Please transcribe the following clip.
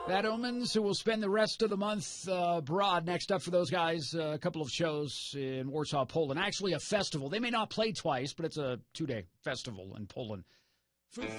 Bad Omens, who will spend the rest of the month abroad. Next up for those guys, a couple of shows in Warsaw, Poland. Actually, a festival. They may not play twice, but it's a 2-day festival in Poland.